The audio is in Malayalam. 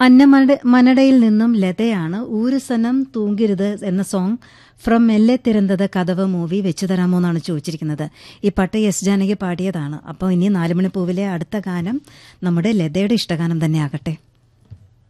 മനടയിൽ നിന്നും ലതയാണ് ഊരുസനം തൂങ്കിരുത് എന്ന സോങ് ഫ്രം മെല്ലെ തിരന്തത് കഥവ് മൂവി വെച്ചു തരാമോ എന്നാണ് ചോദിച്ചിരിക്കുന്നത്. ഈ പാട്ട് എസ് ജാനകി പാടിയതാണ്. അപ്പോൾ ഇനി 4 മണി പൂവിലെ അടുത്ത ഗാനം നമ്മുടെ ലതയുടെ ഇഷ്ടഗാനം തന്നെ ആകട്ടെ.